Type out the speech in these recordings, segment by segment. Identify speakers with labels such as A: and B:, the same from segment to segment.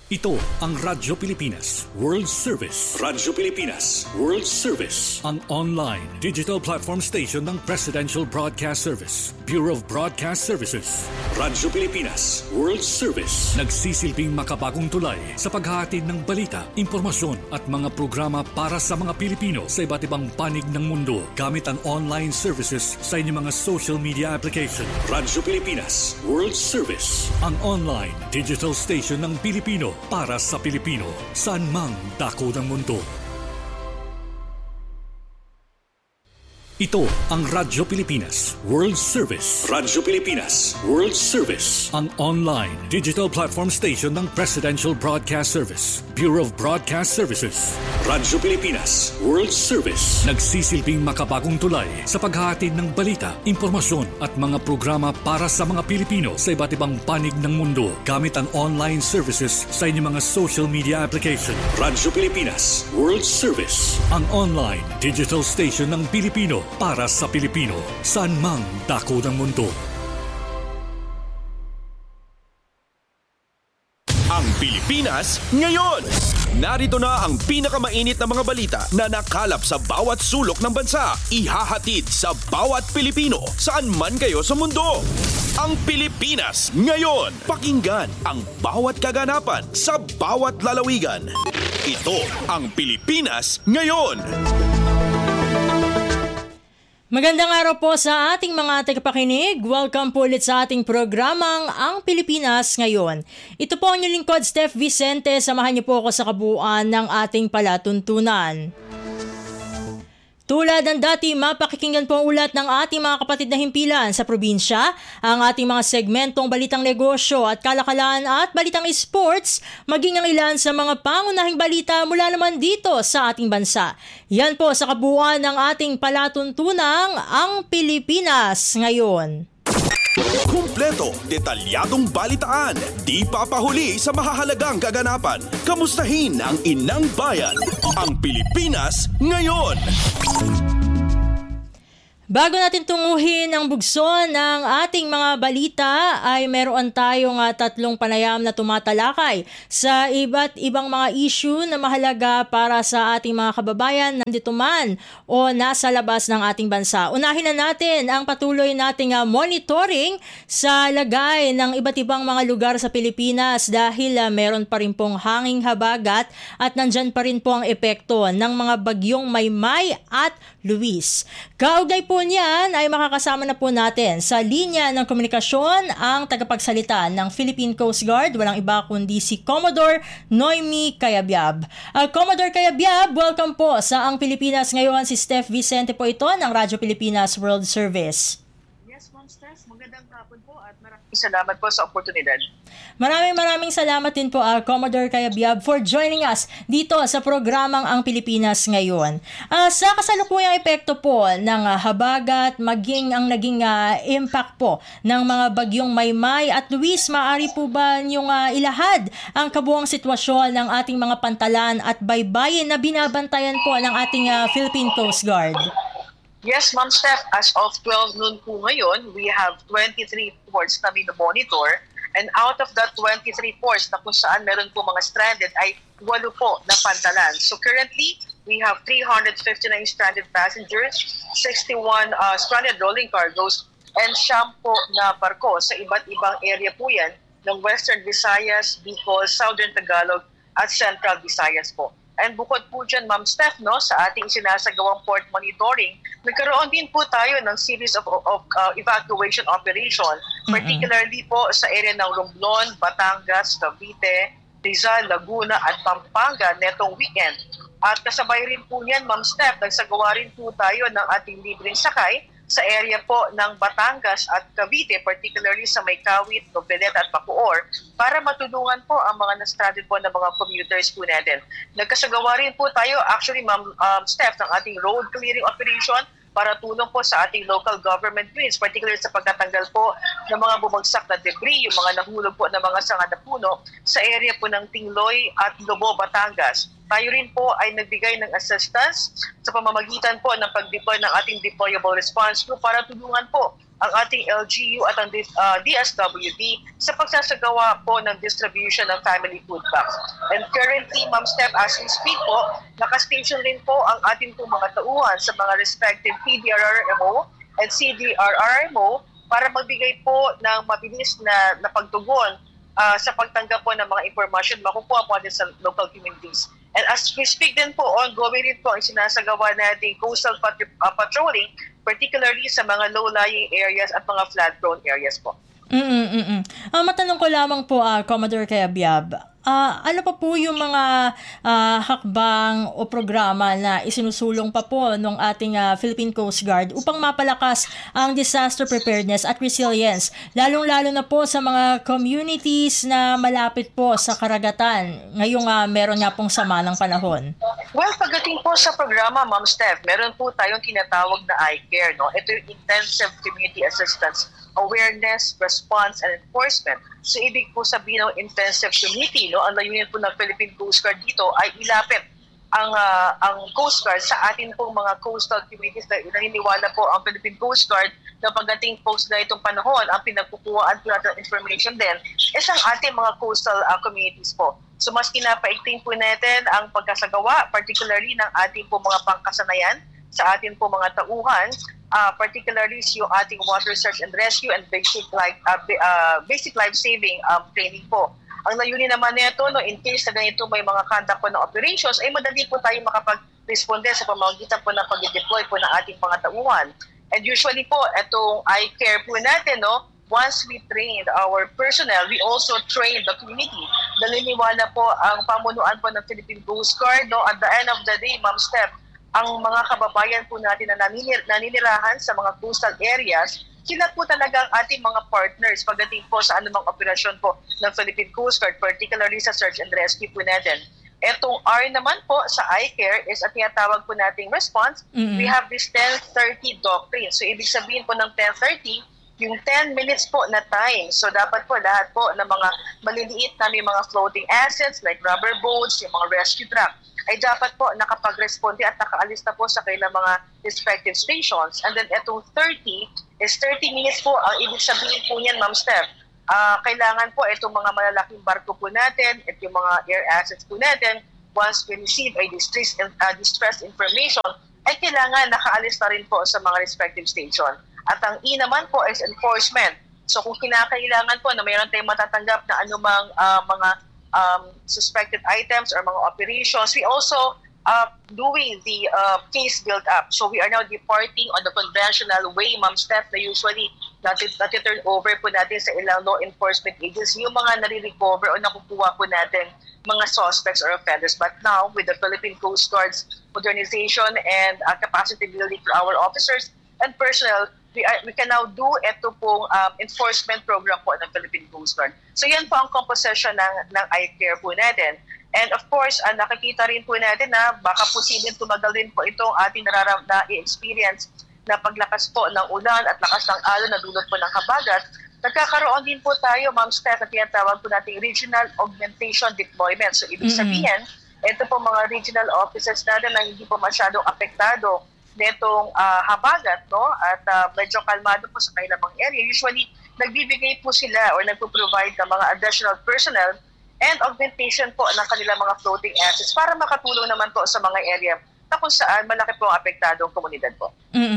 A: Ito ang Radyo Pilipinas World Service. Radyo Pilipinas World Service. Ang online digital platform station ng Presidential Broadcast Service, Bureau of Broadcast Services. Radyo Pilipinas World Service. Nagsisilbing makabagong tulay sa paghahatid ng balita, impormasyon at mga programa para sa mga Pilipino sa iba't ibang panig ng mundo gamit ang online services sa inyong mga social media application. Radyo Pilipinas World Service. Ang online digital station ng Pilipino para sa Pilipino, saan mang dako ng mundo. Ito ang Radyo Pilipinas World Service. Radyo Pilipinas World Service. Ang online digital platform station ng Presidential Broadcast Service, Bureau of Broadcast Services. Radyo Pilipinas World Service. Nagsisilbing makabagong tulay sa paghahatid ng balita, impormasyon at mga programa para sa mga Pilipino sa iba't ibang panig ng mundo gamit ang online services sa inyong mga social media application. Radyo Pilipinas World Service. Ang online digital station ng Pilipino para sa Pilipino, saan mang dako ng mundo.
B: Ang Pilipinas ngayon! Narito na ang pinakamainit na mga balita na nakalap sa bawat sulok ng bansa. Ihahatid sa bawat Pilipino, saan man kayo sa mundo. Ang Pilipinas ngayon! Pakinggan ang bawat kaganapan sa bawat lalawigan. Ito ang Pilipinas ngayon!
C: Magandang araw po sa ating mga tagapakinig. Welcome po ulit sa ating programang Ang Pilipinas Ngayon. Ito po ang inyong lingkod, Steph Vicente. Samahan niyo po ako sa kabuuan ng ating palatuntunan. Tulad ng dati, mapakikinggan po ang ulat ng ating mga kapatid na himpilan sa probinsya, ang ating mga segmentong balitang negosyo at kalakalan at balitang sports, maging ang ilan sa mga pangunahing balita mula naman dito sa ating bansa. Yan po sa kabuuan ng ating palatuntunang Ang Pilipinas Ngayon.
B: Kumpleto, detalyadong balitaan, di papahuli sa mahahalagang kaganapan. Kamustahin ang inang bayan, ang Pilipinas ngayon.
C: Bago natin tunguhin ang bugso ng ating mga balita ay meron tayong tatlong panayam na tumatalakay sa iba't ibang mga issue na mahalaga para sa ating mga kababayan nandito man o nasa labas ng ating bansa. Unahin na natin ang patuloy nating monitoring sa lagay ng iba't ibang mga lugar sa Pilipinas dahil meron pa rin pong hanging habagat at nandyan pa rin po ang epekto ng mga bagyong Maymay at Luis. Kaugnay po niyan ay makakasama na po natin sa linya ng komunikasyon ang tagapagsalita ng Philippine Coast Guard, walang iba kundi si Commodore Noemi Cayabyab. Commodore Cayabyab, welcome po sa Ang Pilipinas Ngayon. Si Steph Vicente po ito ng Radyo Pilipinas World Service.
D: Yes, Ma'am Steph. Magandang hapon po at maraming salamat po sa oportunidad.
C: Maraming salamat din po Commodore Cayabyab for joining us dito sa programang Ang Pilipinas Ngayon. Sa kasalukuyang epekto po ng habagat, maging ang naging impact po ng mga bagyong Maymay at Luis, maaari po ba niyong ilahad ang kabuang sitwasyon ng ating mga pantalan at baybayin na binabantayan po ng ating Philippine Coast Guard?
D: Yes, Ma'am Steph. As of 12 noon po ngayon, we have 23 ports na monitor. And out of that 23 ports na kung saan meron po mga stranded ay 8 po na pantalan. So currently, we have 359 stranded passengers, 61 stranded rolling cargoes, and 10 na barko sa iba't ibang area po yan ng Western Visayas, Bicol, Southern Tagalog at Central Visayas po. And bukod po dyan, Ma'am Steph, sa ating sinasagawang port monitoring, nagkaroon din po tayo ng series of evacuation operation, particularly po sa area ng Romblon, Batangas, Cavite, Rizal, Laguna at Pampanga netong weekend. At kasabay rin po niyan, Ma'am Steph, nagsagawa rin po tayo ng ating libreng sakay sa area po ng Batangas at Cavite, particularly sa Maykawit, Novelet at Bacoor, para matulungan po ang mga na-stranded po na mga commuters po natin. Nagkasagawa rin po tayo, actually, Ma'am Steph, ng ating road clearing operation para tulong po sa ating local government units, particularly sa pagtatanggal po ng mga bumagsak na debris, yung mga nahulog po ng mga sanga na puno sa area po ng Tingloy at Lobo, Batangas. Tayo rin po ay nagbigay ng assistance sa pamamagitan po ng pag-deploy ng ating deployable response group para tulungan po ang ating LGU at ang DSWD sa pagsasagawa po ng distribution ng family food packs. And currently, Ma'am Steph, as we speak po, nakastation rin po ang ating po mga tauhan sa mga respective PDRRMO and CDRRMO para magbigay po ng mabilis na pagtugon sa pagtanggap po ng mga information makukuha po natin sa local communities. And as we speak din po, ongoing rin po ang sinasagawa nating coastal patrolling, particularly sa mga low-lying areas at mga flood-prone areas po.
C: Matanong ko lamang po, Commodore Cayabyab, ano pa po yung mga hakbang o programa na isinusulong pa po ng ating Philippine Coast Guard upang mapalakas ang disaster preparedness at resilience, lalong-lalo na po sa mga communities na malapit po sa karagatan ngayong meron nga pong sama ng panahon?
D: Well, pagdating po sa programa, Ma'am Steph, meron po tayong tinatawag na I-CARE, no? Ito yung Intensive Community Assistance, Awareness, Response, and Enforcement. So, ibig po sabihin ng intensive community, no? Ang layunin po ng Philippine Coast Guard dito ay ilapit ang Coast Guard sa atin pong mga coastal communities na naniniwala po ang Philippine Coast Guard na pagdating po sa itong panahon, ang pinagkukuhaan po natin information din is ang ating mga coastal communities po. So, mas kinapaigting po natin ang pagkasagawa, particularly ng ating po mga pangkasanayan sa ating po mga tauhan, particularly yung ating water search and rescue and basic life-saving training po. Ang layunin naman nito, no, in case na ganito may mga conduct po ng operations, ay madali po tayo makapag-responde sa pamamagitan po ng pag-deploy po ng ating mga tauhan. And usually po, itong I-CARE po natin, no, once we trained our personnel, we also trained the community. Naniniwala po ang pamunuan po ng Philippine Coast Guard, no, at the end of the day, Ma'am Steph, ang mga kababayan po natin na naninirahan sa mga coastal areas, sila po talaga ang ating mga partners pagdating po sa anumang operasyon po ng Philippine Coast Guard, particularly sa search and rescue po natin. Etong R naman po sa I-CARE is at tinatawag po nating response. We have this 10-30 doctrine. So, ibig sabihin po ng 10-30, yung 10 minutes po na time. So, dapat po lahat po ng mga maliliit na may mga floating assets like rubber boats, yung mga rescue truck, ay dapat po nakapag-responde at nakaalis na po sa kailang mga respective stations. And then itong 30 is 30 minutes po. Ang ibig sabihin po niyan, Ma'am Steph, kailangan po itong mga malalaking barko po natin at yung mga air assets po natin, once we receive a distress information, ay kailangan nakaalis na rin po sa mga respective station. At ang E naman po is enforcement. So kung kinakailangan po na mayroon tayong matatanggap na anumang mga suspected items or mga operations, we also doing the case build-up. So we are now departing on the conventional way, Ma'am Steph, na usually nati-turn over po natin sa ilang law enforcement agencies yung mga nare-recover o nakukuha po natin mga suspects or offenders. But now, with the Philippine Coast Guard's modernization and capacity building for our officers and personnel, we can now do ito pong enforcement program po ng Philippine Coast Guard. So yan po ang composition ng I-CARE po natin. And of course, nakikita rin po natin na baka posibleng tumagal din po itong ating na-experience na paglakas po ng ulan at lakas ng alon na dulot po ng habagat. Nagkakaroon din po tayo, Ma'am Steph, na tinatawag po natin Regional Augmentation Deployment. So ibig sabihin, ito po mga regional offices natin na hindi po masyadong apektado netong habagat, no? At medyo kalmado po sa kanilang mga area. Usually, nagbibigay po sila or nagpo-provide ng mga additional personnel and augmentation po ng kanilang mga floating assets para makatulong naman po sa mga area na kung saan malaki po ang apektadong komunidad po.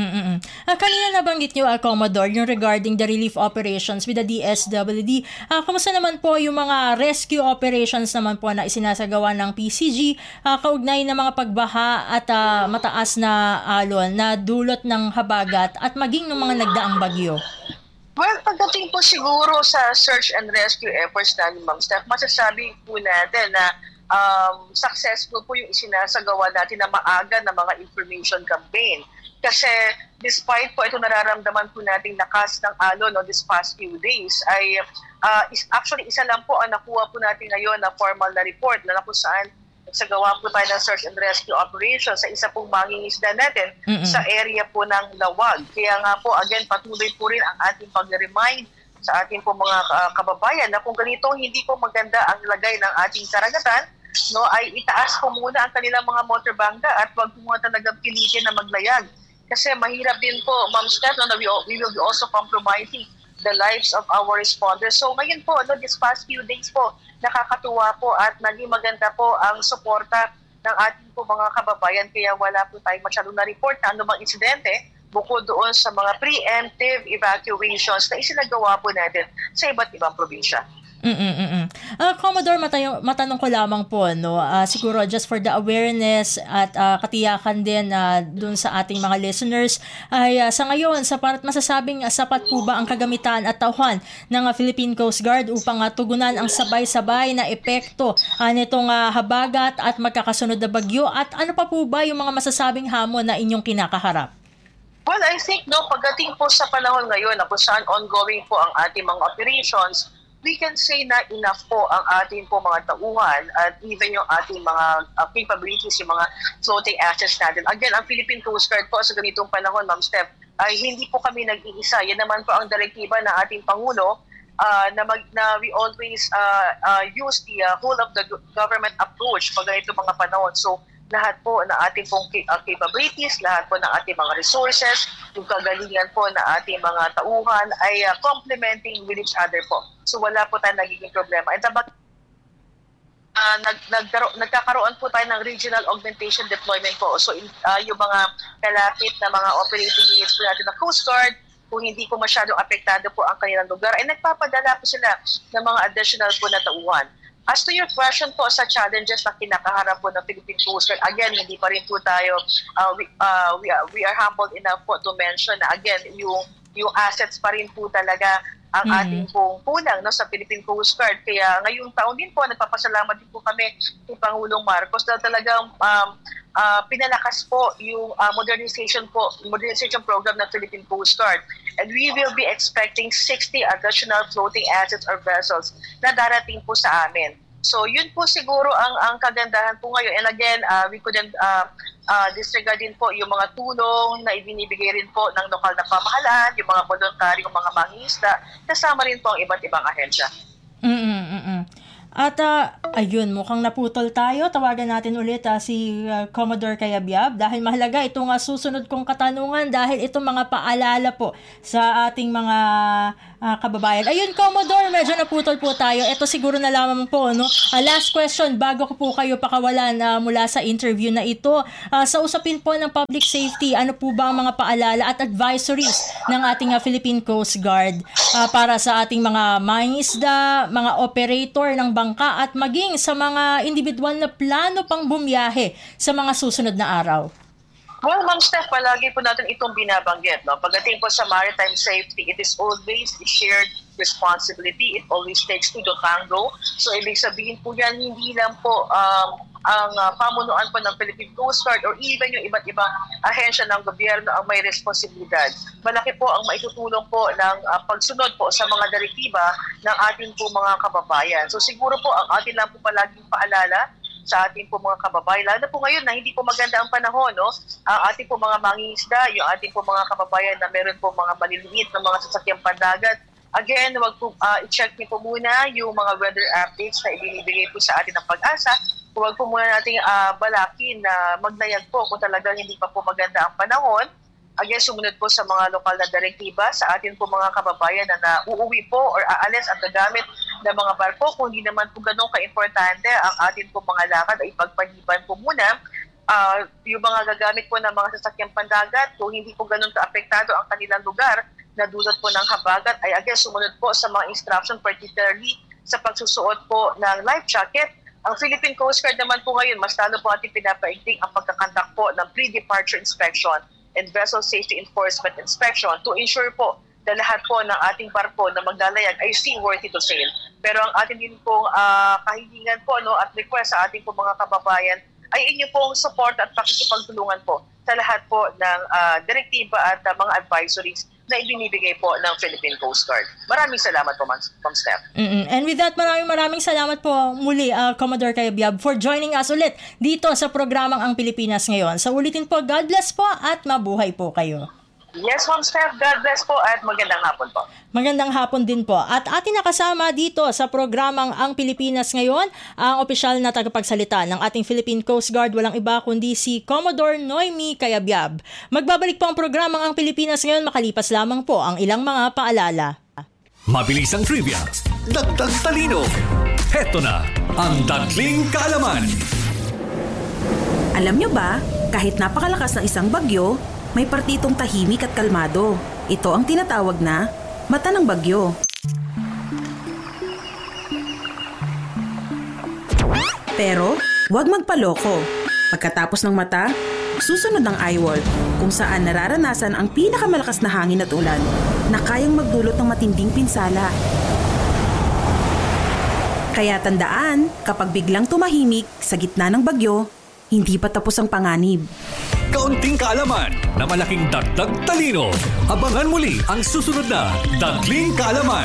C: Kanina nabanggit niyo, Commodore, yung regarding the relief operations with the DSWD. Kamusta naman po yung mga rescue operations naman po na isinasagawa ng PCG kaugnay ng mga pagbaha at mataas na alon na dulot ng habagat at maging ng mga nagdaang bagyo?
D: Well, pagdating po siguro sa search and rescue efforts natin, Ma'am Steph, masasabi po natin na successful po yung isinasagawa natin na maaga na mga information campaign. Kasi despite po ito nararamdaman po nating lakas ng alon this past few days, ay actually isa lang po ang nakuha po natin ngayon na formal na report na kung saan nagsagawa po tayo ng search and rescue operation sa isa pong mangingisda natin sa area po ng Lawag. Kaya nga po, again, patuloy po rin ang ating pag-remind sa ating po mga kababayan na kung ganito hindi po maganda ang lagay ng ating karagatan, no, ay itaas po muna ang kanilang mga motorbangka at wag po muna talagang pilitin na maglayag Kasi mahirap din po, Ma'am Steph, na we will be also compromising the lives of our responders. So ngayon po, this past few days po, nakakatuwa po at naging maganda po ang suporta ng ating po mga kababayan. Kaya wala po tayong masyadong na-report na anumang insidente bukod doon sa mga preemptive evacuations na isinagawa po natin sa iba't ibang probinsya.
C: Commodore, matanong ko lamang po, no? Siguro just for the awareness at katiyakan din dun sa ating mga listeners, ay sa ngayon, masasabing sapat po ba ang kagamitan at tauhan ng Philippine Coast Guard upang tugunan ang sabay-sabay na epekto nitong habagat at magkakasunod na bagyo? At ano pa po ba yung mga masasabing hamon na inyong kinakaharap?
D: Well, I think pagdating po sa panahon ngayon na kung saan ongoing po ang ating mga operations, we can say na enough po ang ating po mga tauhan at even yung ating mga capabilities, yung mga floating assets natin. Again, ang Philippine Coast Guard po sa ganitong panahon, Ma'am Steph, ay hindi po kami nag-iisa. Yan naman po ang direktiba ng ating Pangulo na we always use the whole of the government approach pag ganitong mga panahon. So, lahat po ng ating pong capabilities, lahat po ng ating mga resources, yung kagalingan po ng ating mga tauhan ay complementing with each other po. So wala po tayong nagiging problema. And nagkakaroon po tayo ng regional augmentation deployment po. So yung mga kalapit na mga operating units po natin ng Coast Guard, kung hindi po masyadong apektado po ang kanilang lugar, ay nagpapadala po sila ng mga additional po na tauhan. As to your question po sa challenges na kinakaharap po ng Philippine Coast Guard, again, hindi pa rin po tayo, we are humbled enough po to mention na again, yung assets pa rin po talaga ang ating pong kulang sa Philippine Coast Guard. Kaya ngayong taon din po, nagpapasalamat din po kami kay Pangulong Marcos na talagang pinalakas po yung modernization program ng Philippine Coast Guard. And we will be expecting 60 additional floating assets or vessels na darating po sa amin. So yun po siguro ang kagandahan po ngayon. And again, we couldn't disregard din po yung mga tulong na ibinibigay rin po ng lokal na pamahalaan, yung mga voluntaryong mga mangingisda, kasama rin po ang iba't ibang ahensya.
C: At ayun, mukhang naputol tayo. Tawagan natin ulit si Commodore Cayabyab dahil mahalaga itong susunod kong katanungan dahil itong mga paalala po sa ating mga kababayan. Ayun, Commodore, medyo naputol po tayo. Ito siguro na lamang po, no? Last question, bago ko po kayo pakawalan mula sa interview na ito. Sa usapin po ng public safety, ano po ba ang mga paalala at advisories ng ating Philippine Coast Guard para sa ating mga mangingisda, mga operator ng bangka at maging sa mga individual na plano pang bumiyahe sa mga susunod na araw?
D: Well, Ma'am Steph, palagi po natin itong binabanggit. No? Pagdating po sa maritime safety, it is always a shared responsibility. It always takes two to tango. So, ibig sabihin po yan, hindi lang po ang pamunuan po ng Philippine Coast Guard or even yung iba't ibang ahensya ng gobyerno ang may responsibilidad. Malaki po ang maitutulong po ng pagsunod po sa mga direktiba ng ating po mga kababayan. So, siguro po ang atin lang po palaging paalala sa ating po mga kababayan, lalo na po ngayon na hindi po maganda ang panahon, no? Ang ating po mga mangingisda, yung ating po mga kababayan na meron po mga maliliit na mga sasakyang pandagat. Again, wag po i-check niyo po muna yung mga weather updates na ibinibigay po sa atin ng Pag-asa. Huwag po muna nating balakin na magnayag po kung talagang hindi pa po maganda ang panahon. Again, sumunod po sa mga lokal na direktiba sa atin po mga kababayan na uuwi po or aalis at gagamit ng mga barko. Kung hindi naman po ganun ka-importante ang atin po mga lakad ay ipagpaliban po muna. Yung mga gagamit po ng mga sasakyang pandagat, kung hindi po ganun ka-apektado ang kanilang lugar na dulot po ng habagat, ay again, sumunod po sa mga instruction, particularly sa pagsusuot po ng life jacket. Ang Philippine Coast Guard naman po ngayon, mas lalo po ating pinapaigting ang pagkakandak po ng pre-departure inspection and vessel safety enforcement inspection to ensure po na lahat po ng ating barko na maglalayag ay seaworthy to sail. Pero ang ating din pong kahilingan po at request sa ating po mga kababayan ay inyo pong support at pakikipagtulungan po sa lahat po ng direktiba at mga advisories na ibinibigay po ng Philippine Coast Guard. Maraming salamat po, Ma'am Steph.
C: And with that, maraming salamat po muli, Commodore Cayabyab, for joining us ulit dito sa programang Ang Pilipinas Ngayon. Sa ulitin po, God bless po at mabuhay po kayo.
D: Yes, Ma'am Steph. God bless po at magandang hapon po.
C: Magandang hapon din po. At ating nakasama dito sa programang Ang Pilipinas Ngayon, ang opisyal na tagapagsalita ng ating Philippine Coast Guard, walang iba kundi si Commodore Noemi Cayabyab. Magbabalik po ang programang Ang Pilipinas Ngayon, makalipas lamang po ang ilang mga paalala.
A: Mabilis ang trivia, dagdag talino. Heto na ang Dagling Kaalaman.
E: Alam nyo ba, kahit napakalakas ng isang bagyo, may partitong tahimik at kalmado. Ito ang tinatawag na mata ng bagyo. Pero, huwag magpaloko. Pagkatapos ng mata, susunod ang eyewall, kung saan nararanasan ang pinakamalakas na hangin at ulan na kayang magdulot ng matinding pinsala. Kaya tandaan, kapag biglang tumahimik sa gitna ng bagyo, hindi pa tapos ang panganib.
A: Kaunting kaalaman na malaking dagdag talino. Abangan muli ang susunod na Dagling Kaalaman.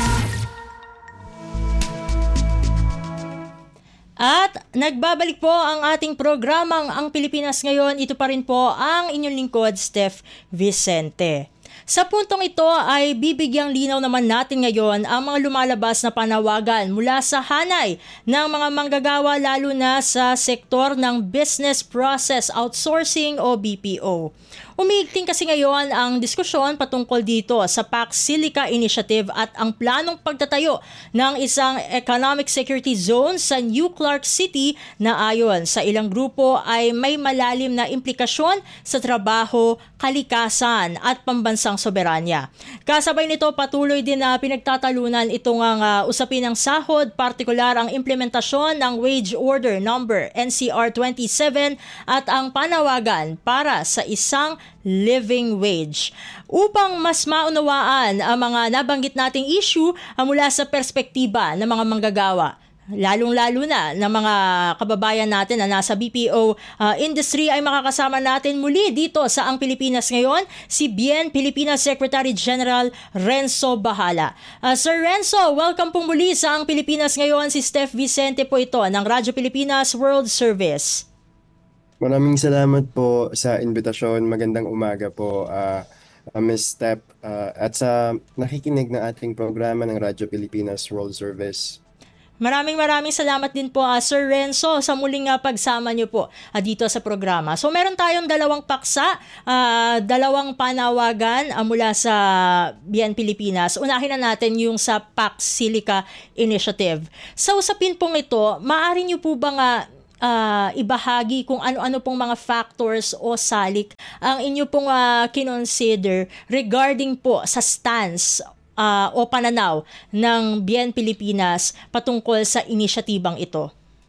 C: At nagbabalik po ang ating programang Ang Pilipinas Ngayon. Ito pa rin po ang inyong lingkod, Steph Vicente. Sa puntong ito ay bibigyang linaw naman natin ngayon ang mga lumalabas na panawagan mula sa hanay ng mga manggagawa lalo na sa sektor ng Business Process Outsourcing o BPO. Umiigting kasi ngayon ang diskusyon patungkol dito sa Pax Silica Initiative at ang planong pagtatayo ng isang economic security zone sa New Clark City na ayon sa ilang grupo ay may malalim na implikasyon sa trabaho, kalikasan at pambansang soberanya. Kasabay nito patuloy din na pinagtatalunan itong usapin ng sahod, partikular ang implementasyon ng Wage Order Number NCR 27 at ang panawagan para sa isang living wage. Upang mas maunawaan ang mga nabanggit nating issue mula sa perspektiba ng mga manggagawa, lalong-lalo na ng mga kababayan natin na nasa BPO industry, ay makakasama natin muli dito sa Ang Pilipinas Ngayon si BIEN Pilipinas Secretary General Renzo Bahala. Sir Renzo, welcome po muli sa Ang Pilipinas Ngayon. Si Steph Vicente po ito ng Radyo Pilipinas World Service.
F: Maraming salamat po sa invitasyon. Magandang umaga po, Ms. Steph, at sa nakikinig ng ating programa ng Radyo Pilipinas World Service.
C: Maraming salamat din po Sir Renzo sa muling pagsama niyo po dito sa programa. So meron tayong dalawang paksa, dalawang panawagan mula sa BIEN Pilipinas. Unahin na natin yung sa Pax Silica Initiative. Sa usapin pong ito, maaari niyo po bang ibahagi kung ano-ano pong mga factors o salik ang inyo pong kinonsider regarding po sa stance o pananaw ng BIEN Pilipinas patungkol sa inisyatibang ito?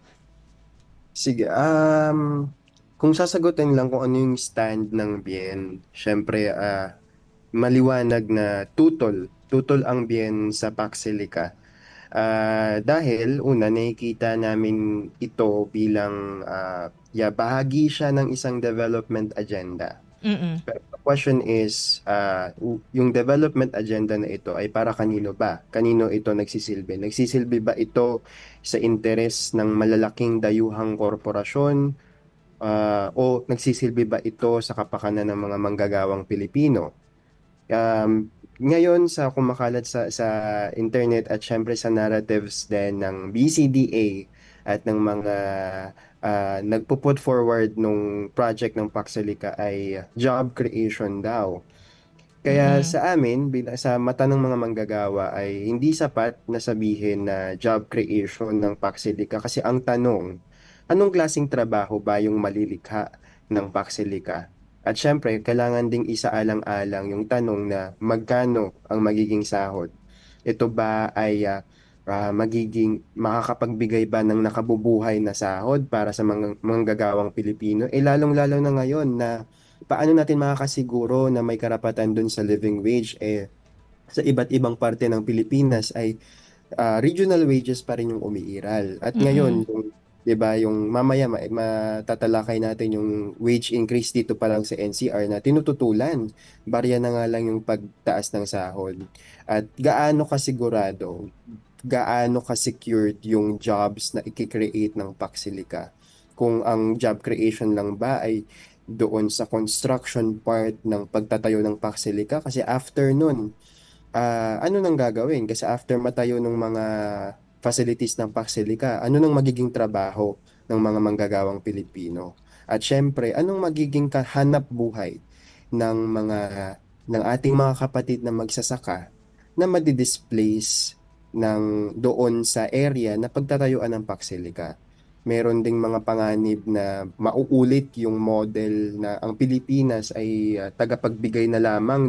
F: Sige, kung sasagutin lang kung ano yung stand ng BIEN, syempre maliwanag na tutol ang BIEN sa Pax Silica. Dahil una, nakikita namin ito bilang bahagi siya ng isang development agenda. Pero the question is, yung development agenda na ito ay para kanino ba? Kanino ito nagsisilbi? Nagsisilbi ba ito sa interes ng malalaking dayuhang korporasyon? O nagsisilbi ba ito sa kapakanan ng mga manggagawang Pilipino? Ngayon sa kumakalat sa internet at syempre sa narratives din ng BCDA at ng mga nagpo-put forward nung project ng Pax Silica ay job creation daw. Kaya sa amin, sa mata ng mga manggagawa ay hindi sapat na sabihin na job creation ng Pax Silica kasi ang tanong, anong klaseng trabaho ba yung malilikha ng Pax Silica? At syempre, kailangan ding isaalang-alang yung tanong na magkano ang magiging sahod. Ito ba ay makakapagbigay ba ng nakabubuhay na sahod para sa mga manggagawang Pilipino? Lalong-lalo na ngayon na paano natin makakasiguro na may karapatan dun sa living wage? Sa iba't ibang parte ng Pilipinas ay regional wages pa rin yung umiiral. At ngayon, diba, yung mamaya matatalakay natin yung wage increase dito pa lang sa NCR na tinututulan. Barya na nga lang yung pagtaas ng sahod. At gaano kasigurado, gaano ka-secured yung jobs na i-create ng Pax Silica? Kung ang job creation lang ba ay doon sa construction part ng pagtatayo ng Paxilica kasi after nun, ano nang gagawin? Kasi after matayo ng mga facilities ng Paxilica, ano nang magiging trabaho ng mga manggagawang Pilipino? At syempre, anong magiging kahanap buhay ng mga ng ating mga kapatid na magsasaka na madi-displace doon sa area na pagtatayuan ng Paxilica? Meron ding mga panganib na mauulit yung model na ang Pilipinas ay tagapagbigay na lamang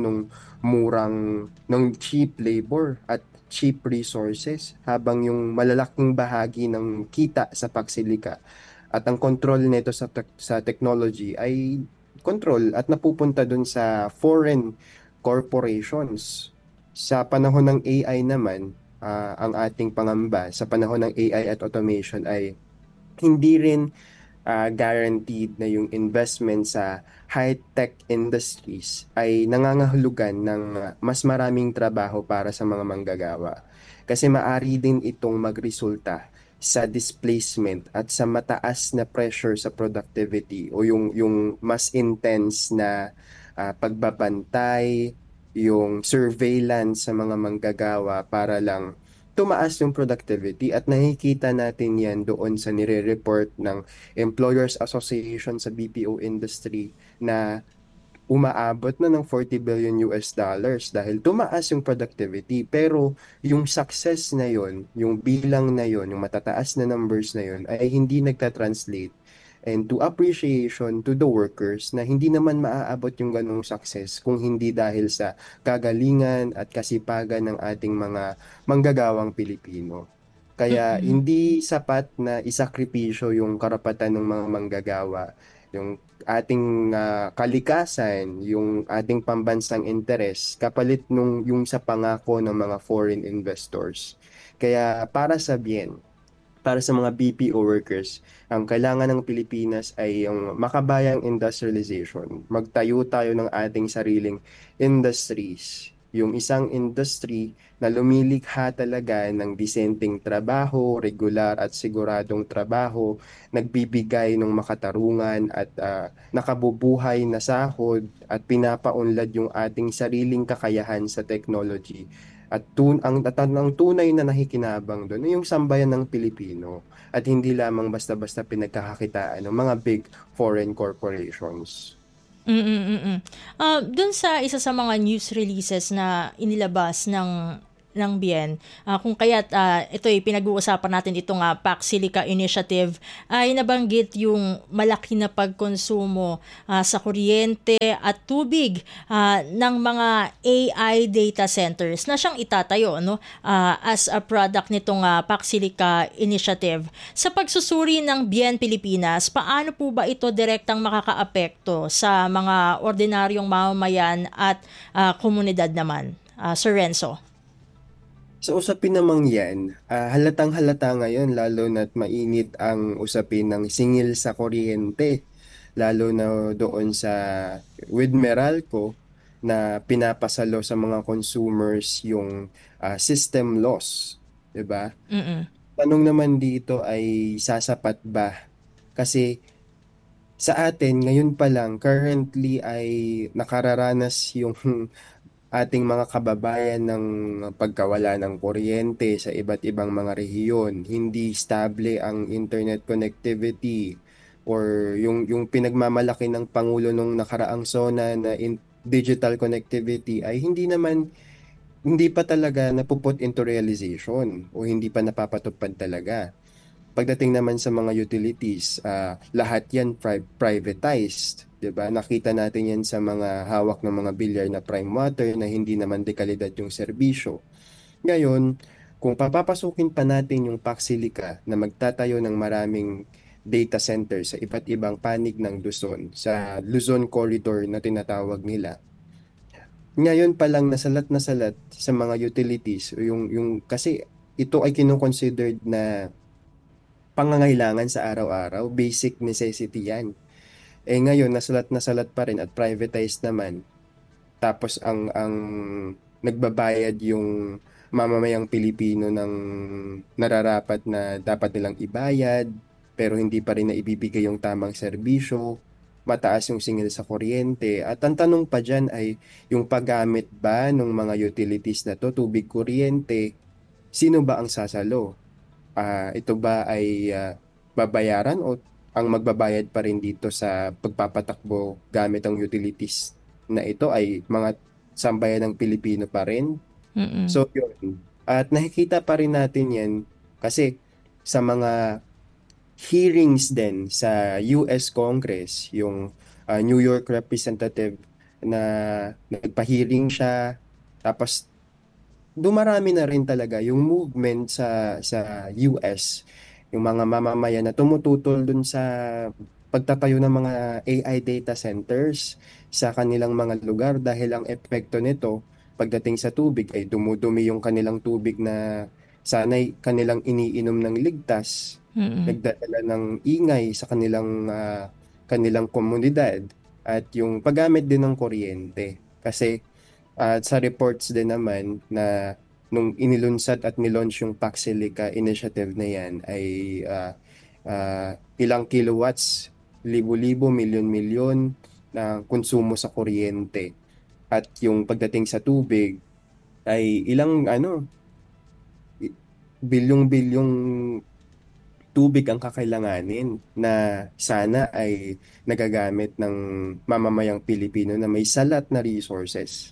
F: ng cheap labor at cheap resources habang yung malalaking bahagi ng kita sa Paxilica at ang control nito sa technology ay control at napupunta dun sa foreign corporations. Sa panahon ng AI naman, ang ating pangamba sa panahon ng AI at automation ay hindi rin guaranteed na yung investment sa high-tech industries ay nangangahulugan ng mas maraming trabaho para sa mga manggagawa. Kasi maari din itong magresulta sa displacement at sa mataas na pressure sa productivity o yung mas intense na pagbabantay, yung surveillance sa mga manggagawa para lang tumaas yung productivity at nakikita natin yan doon sa nire-report ng Employers Association sa BPO industry na umaabot na ng 40 billion US dollars dahil tumaas yung productivity pero yung success na yon, yung bilang na yon, yung matataas na numbers na yon ay hindi nagta-translate and to appreciation to the workers na hindi naman maaabot yung ganong success kung hindi dahil sa kagalingan at kasipagan ng ating mga manggagawang Pilipino. Kaya
C: Mm-mm.
F: hindi sapat na isakripisyo yung karapatan ng mga manggagawa, yung ating kalikasan, yung ating pambansang interes kapalit yung sa pangako ng mga foreign investors. Kaya para sa mga BPO workers, ang kailangan ng Pilipinas ay yung makabayang industrialization. Magtayo tayo ng ating sariling industries. Yung isang industry na lumilikha talaga ng disenteng trabaho, regular at siguradong trabaho, nagbibigay ng makatarungan at nakabubuhay na sahod at pinapaunlad yung ating sariling kakayahan sa technology. At ang tunay na nakikinabang doon ay yung sambayan ng Pilipino at hindi lamang basta-basta pinagkakakitaan ng mga big foreign corporations.
C: Dun sa isa sa mga news releases na inilabas ng BIEN, kung kaya't ito ay pinag-uusapan natin itong PAC Silica Initiative, ay nabanggit yung malaki na pagkonsumo sa kuryente at tubig ng mga AI data centers na siyang itatayo, no, as a product nitong PAC Silica Initiative. Sa pagsusuri ng BIEN Pilipinas, paano po ba ito direktang makakaapekto sa mga ordinaryong mamamayan at komunidad naman? Sir Renzo?
F: Sa usapin namang yan, halatang halata ngayon lalo na't mainit ang usapin ng singil sa kuryente. Lalo na doon sa with Meralco na pinapasalo sa mga consumers yung system loss. 'Di ba?
C: Mm.
F: Tanong naman dito ay sasapat ba? Kasi sa atin, ngayon pa lang, currently ay nakararanas yung ating mga kababayan ng pagkawala ng kuryente sa iba't ibang mga rehiyon. Hindi stable ang internet connectivity or yung pinagmamalaki ng Pangulo nung nakaraang SONA na digital connectivity ay hindi pa talaga napuput into realization o hindi pa napapatupad talaga. Pagdating naman sa mga utilities, lahat yan privatized, 'di ba? Nakita natin yan sa mga hawak ng mga bilyar na prime water na hindi naman dekalidad yung serbisyo. Ngayon, kung papapasukin pa natin yung Paxilica na magtatayo ng maraming data center sa iba't ibang panig ng Luzon, sa Luzon Corridor na tinatawag nila, ngayon pa lang na salat sa mga utilities, yung kasi ito ay kinoconsidered na pangangailangan sa araw-araw, basic necessity yan. Eh ngayon, na salat pa rin at privatized naman. Tapos ang nagbabayad yung mamamayang Pilipino ng nararapat na dapat nilang ibayad, pero hindi pa rin na ibibigay yung tamang serbisyo. mataas yung singil sa kuryente. At ang tanong pa dyan ay yung paggamit ba ng mga utilities na to, tubig, kuryente, sino ba ang sasalo? Ito ba ay babayaran o ang magbabayad pa rin dito sa pagpapatakbo gamit ang utilities na ito ay mga sambayan ng Pilipino pa rin?
C: Mm-mm.
F: So yun. At nakikita pa rin natin yan kasi sa mga hearings din sa US Congress, yung New York representative na nagpa-hearing siya, tapos dumarami na rin talaga yung movement sa US, yung mga mamamayan na tumututol dun sa pagtatayo ng mga AI data centers sa kanilang mga lugar dahil ang epekto nito pagdating sa tubig ay dumudumi yung kanilang tubig na sana'y kanilang iniinom ng ligtas,
C: Mm-mm.
F: nagdadala ng ingay sa kanilang komunidad at yung paggamit din ng kuryente. Kasi at sa reports din naman na nung inilunsad at nilaunch yung Paxilica initiative na yan ay ilang kilowatts, libo-libo, milyon-milyon na konsumo sa kuryente. At yung pagdating sa tubig ay ilang bilyong-bilyong tubig ang kakailanganin na sana ay nagagamit ng mamamayang Pilipino na may salat na resources.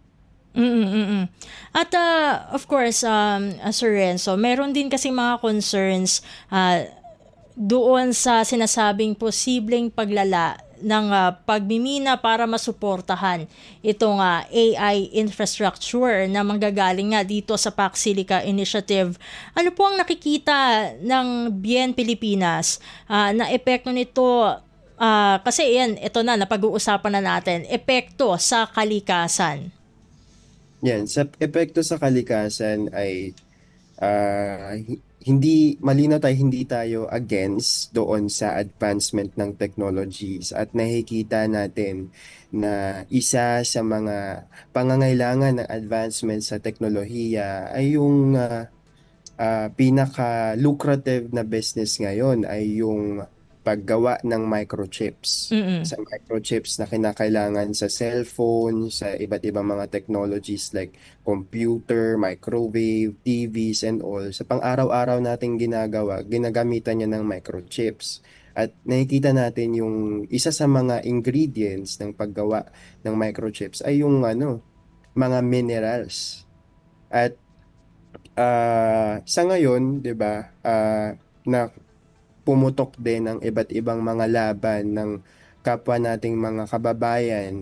C: At of course, Sir Renzo, meron din kasi mga concerns doon sa sinasabing posibleng paglala ng pagmimina para masuportahan itong AI infrastructure na manggagaling nga dito sa Paxilica Initiative. Ano po ang nakikita ng BIEN Pilipinas na epekto nito? Kasi yan, ito na, napag-uusapan na natin, epekto sa kalikasan.
F: Yan, sa epekto sa kalikasan ay hindi malinaw tayo, hindi tayo against doon sa advancement ng technologies at nakikita natin na isa sa mga pangangailangan ng advancement sa teknolohiya ay yung pinaka-lucrative na business ngayon ay yung paggawa ng microchips.
C: Mm-mm.
F: Sa microchips na kinakailangan sa cellphone, sa iba't ibang mga technologies like computer, microwave, TVs and all. Sa pang-araw-araw nating ginagawa, ginagamitan niya ng microchips. At nakikita natin yung isa sa mga ingredients ng paggawa ng microchips ay yung mga minerals. At sa ngayon, 'di ba, na pumutok din ang iba't ibang mga laban ng kapwa nating mga kababayan